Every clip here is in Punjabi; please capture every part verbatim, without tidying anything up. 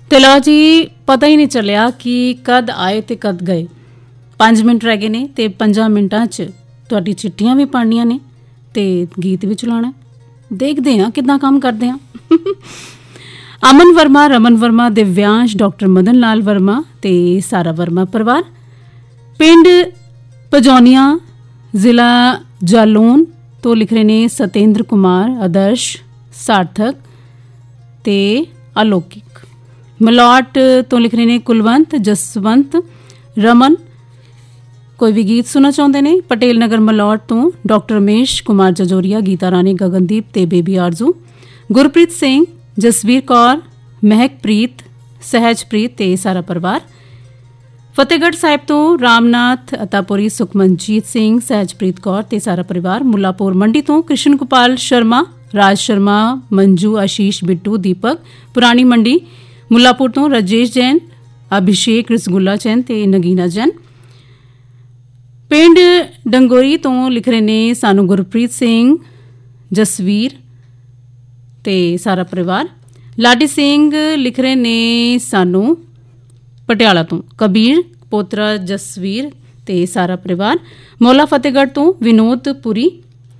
ਤੇ ਲਓ ਜੀ ਪਤਾ ਹੀ ਨਹੀਂ ਚੱਲਿਆ ਕਿ ਕਦ ਆਏ ਤੇ ਕਦ ਗਏ। ਪੰਜ ਮਿੰਟ ਰਹਿ ਗਏ ਨੇ ਤੇ ਪੰਜਾਂ ਮਿੰਟਾਂ 'ਚ ਤੁਹਾਡੀ ਚਿੱਠੀਆਂ ਵੀ ਪੜ੍ਹਨੀਆਂ ਨੇ ਤੇ ਗੀਤ ਵੀ ਚਲਾਉਣਾ। ਦੇਖਦੇ ਹਾਂ ਕਿੱਦਾਂ ਕੰਮ ਕਰਦੇ ਹਾਂ। ਅਮਨ ਵਰਮਾ, ਰਮਨ ਵਰਮਾ, ਦਿਵਿਆਂਸ਼, ਡਾਕਟਰ ਮਦਨ ਲਾਲ ਵਰਮਾ ਤੇ ਸਾਰਾ ਵਰਮਾ ਪਰਿਵਾਰ, ਪਿੰਡ ਪਜੌਨੀਆਂ, ਜ਼ਿਲ੍ਹਾ ਜਾਲੌਨ ਤੋਂ ਲਿਖ ਰਹੇ ਨੇ ਸਤਿੰਦਰ ਕੁਮਾਰ, ਆਦਰਸ਼, ਸਾਰਥਕ ਤੇ ਅਲੌਕਿਕ। ਮਲੌਟ ਤੋਂ ਲਿਖ ਰਹੇ ਨੇ ਕੁਲਵੰਤ, ਜਸਵੰਤ, ਰਮਨ। ਕੋਈ ਵੀ ਗੀਤ ਸੁਣਨਾ ਚਾਹੁੰਦੇ ਨੇ। ਪਟੇਲ ਨਗਰ ਮਲੌਟ ਤੋਂ ਡਾਕਟਰ ਰਮੇਸ਼ ਕੁਮਾਰ ਜਜੋਰੀਆ, ਗੀਤਾ ਰਾਣੀ, ਗਗਨਦੀਪ ਤੇ ਬੇਬੀ ਆਰਜ਼ੂ। ਗੁਰਪ੍ਰੀਤ ਸਿੰਘ, ਜਸਵੀਰ ਕੌਰ, ਮਹਿਕਪ੍ਰੀਤ, ਸਹਿਜਪ੍ਰੀਤ ਤੇ ਸਾਰਾ ਪਰਿਵਾਰ। ਫਤਿਹਗੜ੍ਹ ਸਾਹਿਬ ਤੋਂ ਰਾਮਨਾਥ ਅਤਾਪੁਰੀ, ਸੁਖਮਨਜੀਤ ਸਿੰਘ, ਸਹਿਜਪ੍ਰੀਤ ਕੌਰ ਤੇ ਸਾਰਾ ਪਰਿਵਾਰ। ਮੁੱਲਾਪੁਰ ਮੰਡੀ ਤੋਂ ਕ੍ਰਿਸ਼ਨ ਗੋਪਾਲ ਸ਼ਰਮਾ, ਰਾਜ ਸ਼ਰਮਾ, ਮੰਜੂ, ਆਸ਼ੀਸ਼, ਬਿੱਟੂ, ਦੀਪਕ। ਪੁਰਾਣੀ ਮੰਡੀ ਮੁੱਲਾਪੁਰ ਤੋਂ ਰਾਜੇਸ਼ ਜੈਨ, ਅਭਿਸ਼ੇਕ, ਰਸਗੁੱਲਾ ਜੈਨ ਤੇ ਨਗੀਨਾ ਜੈਨ। ਪਿੰਡ ਡੰਗੋਰੀ ਤੋਂ ਲਿਖ ਰਹੇ ਨੇ ਸਾਨੂੰ ਗੁਰਪ੍ਰੀਤ ਸਿੰਘ, ਜਸਵੀਰ ਤੇ ਸਾਰਾ ਪਰਿਵਾਰ। ਲਾਡੀ ਸਿੰਘ ਲਿਖ ਰਹੇ ਨੇ ਸਾਨੂੰ ਪਟਿਆਲਾ ਤੋਂ ਕਬੀਰ, ਪੋਤਰਾ ਜਸਵੀਰ ਤੇ ਸਾਰਾ ਪਰਿਵਾਰ। ਮੌਲਾ ਫਤਿਹਗੜ੍ਹ ਤੋਂ ਵਿਨੋਦ ਪੁਰੀ।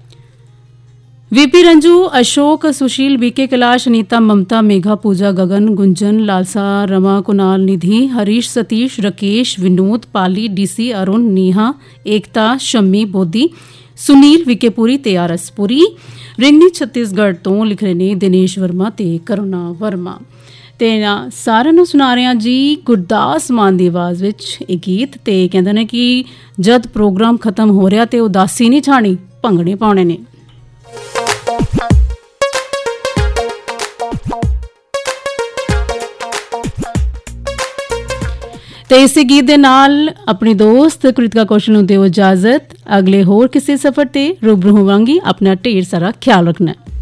ਵੀਪੀ ਰੰਜੂ, ਅਸ਼ੋਕ, ਸੁਸ਼ੀਲ, ਬੀਕੇ ਕੈਲਾਸ਼, ਅਨੀਤਾ, ਮਮਤਾ, ਮੇਘਾ, ਪੂਜਾ, ਗਗਨ, ਗੁੰਜਨ, ਲਾਲਸਾ, रमा, ਕੁਨਾਲ, ਨਿਧੀ, ਹਰੀਸ਼, ਸਤੀਸ਼, ਰਕੇਸ਼, ਵਿਨੋਦ, ਪਾਲੀ, ਡੀਸੀ, ਅਰੁਣ, ਨੀਹਾ, ਏਕਤਾ, ਸ਼ੰਮੀ, ਬੋਧੀ, ਸੁਨੀਲ, ਵਿਕੇਪੁਰੀ ਤੇ ਆਰਸਪੁਰੀ। ਰਿੰਗਨੀ ਛੱਤੀਸਗੜ੍ਹ ਤੋਂ ਲਿਖ ਰਹੇ ਨੇ ਦਿਨੇਸ਼ ਵਰਮਾ ਤੇ ਕਰੁਣਾ ਵਰਮਾ। ਤੇ ਸਾਰਿਆਂ ਨੂੰ ਸੁਣਾ ਰਹੇ ਹਾਂ ਜੀ ਗੁਰਦਾਸ ਮਾਨ ਦੀ ਆਵਾਜ਼ ਵਿੱਚ ਇਹ ਗੀਤ। ਤੇ ਕਹਿੰਦੇ ਨੇ ਕਿ ਜਦ ਪ੍ਰੋਗਰਾਮ ਖਤਮ ਹੋ ਰਿਹਾ ਤੇ ਉਦਾਸੀ ਨਹੀਂ ਛਾਣੀ, ਭੰਗੜੇ ਪਾਉਣੇ ਨੇ। ਤੇ ਇਸੇ ਗੀਤ ਦੇ ਨਾਲ ਆਪਣੀ ਦੋਸਤ ਕ੍ਰਿਤਿਕਾ ਕੌਸ਼ਲ ਨੂੰ ਦਿਓ ਇਜਾਜ਼ਤ। ਅਗਲੇ ਹੋਰ ਕਿਸੇ ਸਫ਼ਰ ਤੇ ਰੂਬਰੂ ਹੋਵਾਂਗੀ। ਆਪਣਾ ਢੇਰ ਸਾਰਾ ਖਿਆਲ ਰੱਖਣਾ।